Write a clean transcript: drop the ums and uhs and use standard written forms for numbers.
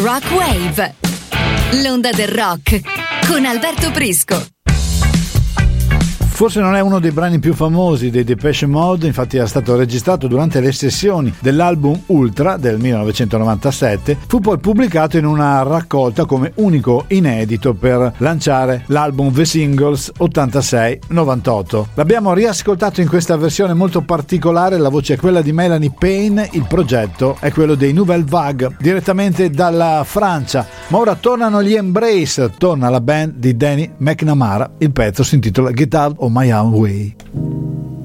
Rock Wave, l'onda del rock con Alberto Prisco. Forse non è uno dei brani più famosi dei Depeche Mode, infatti era stato registrato durante le sessioni dell'album Ultra del 1997, fu poi pubblicato in una raccolta come unico inedito per lanciare l'album The Singles 86-98. L'abbiamo riascoltato in questa versione molto particolare, la voce è quella di Melanie Payne, il progetto è quello dei Nouvelle Vague, direttamente dalla Francia. Ma ora tornano gli Embrace, torna la band di Danny McNamara, il pezzo si intitola Get Out of My Own Way.